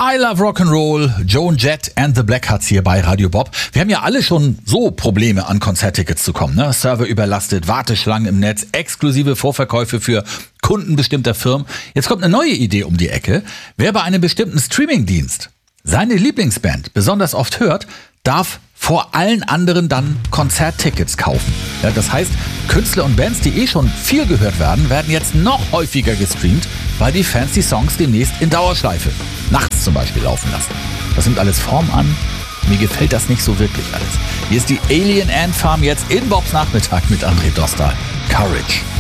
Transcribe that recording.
I Love Rock'n'Roll, Joan Jett and the Black Hearts hier bei Radio Bob. Wir haben ja alle schon so Probleme, an Konzerttickets zu kommen. Ne? Server überlastet, Warteschlangen im Netz, exklusive Vorverkäufe für Kunden bestimmter Firmen. Jetzt kommt eine neue Idee um die Ecke. Wer bei einem bestimmten Streamingdienst seine Lieblingsband besonders oft hört, darf vor allen anderen dann Konzerttickets kaufen. Ja, das heißt, Künstler und Bands, die schon viel gehört werden, werden jetzt noch häufiger gestreamt, weil die Fans die Songs demnächst in Dauerschleife, nachts zum Beispiel, laufen lassen. Das nimmt alles Form an. Mir gefällt das nicht so wirklich alles. Hier ist die Alien Ant Farm jetzt in Bobs Nachmittag mit André Dostal. Courage.